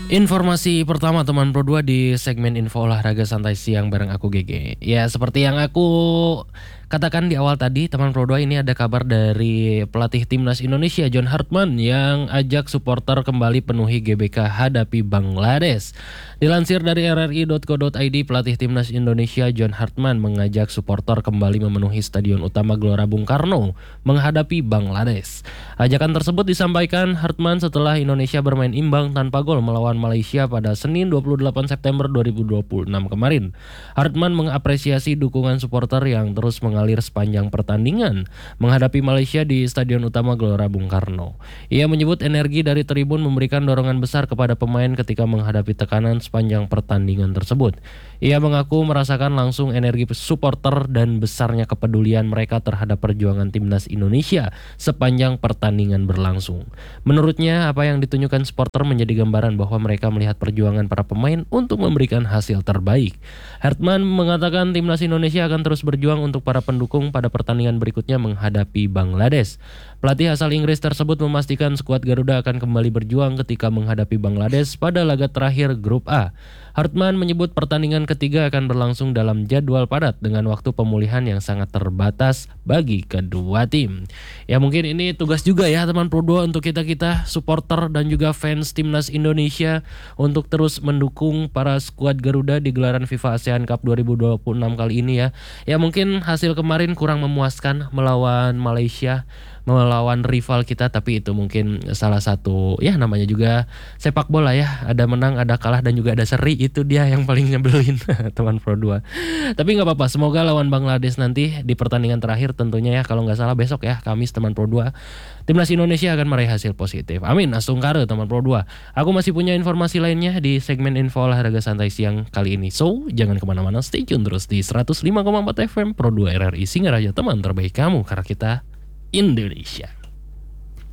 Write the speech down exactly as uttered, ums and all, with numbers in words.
Informasi pertama teman Pro dua di segmen info olahraga santai siang bareng aku G G. Ya seperti yang aku katakan di awal tadi, teman Pro dua, ini ada kabar dari pelatih timnas Indonesia John Hartman yang ajak supporter kembali penuhi G B K hadapi Bangladesh. Dilansir dari r r i dot co dot i d, pelatih timnas Indonesia John Hartman mengajak supporter kembali memenuhi Stadion Utama Gelora Bung Karno menghadapi Bangladesh. Ajakan tersebut disampaikan Hartman setelah Indonesia bermain imbang tanpa gol melawan Malaysia pada Senin dua puluh delapan September dua ribu dua puluh enam kemarin. Hartman mengapresiasi dukungan supporter yang terus mengalir sepanjang pertandingan menghadapi Malaysia di Stadion Utama Gelora Bung Karno. Ia menyebut energi dari tribun memberikan dorongan besar kepada pemain ketika menghadapi tekanan sepanjang pertandingan tersebut. Ia mengaku merasakan langsung energi supporter dan besarnya kepedulian mereka terhadap perjuangan timnas Indonesia sepanjang pertandingan berlangsung. Menurutnya, apa yang ditunjukkan supporter menjadi gambaran bahwa mereka melihat perjuangan para pemain untuk memberikan hasil terbaik. Hartman mengatakan timnas Indonesia akan terus berjuang untuk para pendukung pada pertandingan berikutnya menghadapi Bangladesh. Pelatih asal Inggris tersebut memastikan skuad Garuda akan kembali berjuang ketika menghadapi Bangladesh pada laga terakhir Grup A. Hartman menyebut pertandingan ketiga akan berlangsung dalam jadwal padat dengan waktu pemulihan yang sangat terbatas bagi kedua tim. Ya mungkin ini tugas juga ya teman Pro dua untuk kita-kita supporter dan juga fans timnas Indonesia untuk terus mendukung para skuad Garuda di gelaran FIFA ASEAN Cup dua ribu dua puluh enam kali ini ya. Ya mungkin hasil kemarin kurang memuaskan melawan Malaysia, melawan rival kita, tapi itu mungkin salah satu ya namanya juga sepak bola ya, ada menang ada kalah dan juga ada seri, itu dia yang paling nyebelin teman Pro dua. Tapi nggak apa-apa, semoga lawan Bangladesh nanti di pertandingan terakhir tentunya ya, kalau nggak salah besok ya Kamis teman Pro dua, timnas Indonesia akan meraih hasil positif. Amin, asungkare teman Pro dua. Aku masih punya informasi lainnya di segmen info olahraga santai siang kali ini, so jangan kemana-mana, stay tune terus di seratus lima koma empat F M Pro dua R R I Singaraja, teman terbaik kamu karena kita Indonesia.